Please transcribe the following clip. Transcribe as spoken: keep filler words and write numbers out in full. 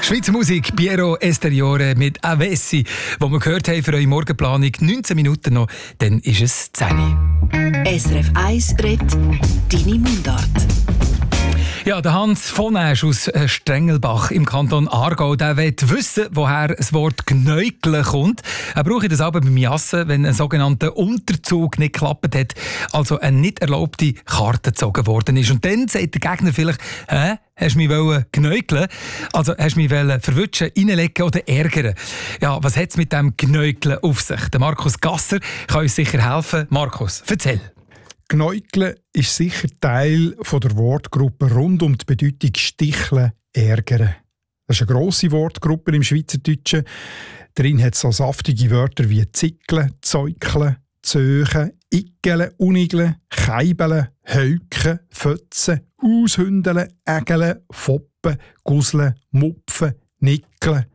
Schweizer Musik, Piero Esteriore mit Avessi, wo wir gehört haben für eure Morgenplanung. neunzehn Minuten noch, dann ist es zehn Uhr. S R F eins redet deine Mundart. Ja, der Hans von Asch aus Strengelbach im Kanton Aargau, der will wissen, woher das Wort «gnäugle» kommt. Er braucht das aber beim Jassen, wenn ein sogenannter Unterzug nicht geklappt hat, also eine nicht erlaubte Karte gezogen worden ist. Und dann sagt der Gegner vielleicht, «Hä? Hast du mich gnäugeln? Also hast du mich verwutschen, reinlegen oder ärgern?» Ja, was hat es mit dem «Gnäugeln» auf sich? Der Markus Gasser kann uns sicher helfen. Markus, erzähl. Gnäugeln ist sicher Teil von der Wortgruppe rund um die Bedeutung sticheln, ärgern. Das ist eine grosse Wortgruppe im Schweizerdeutschen. Darin hat es so saftige Wörter wie zickeln, zäukeln, zöchen, iggeln, unigeln, keibeln, heuken, fötzen, aushündeln, ägeln, foppen, guseln, mupfen, nickeln,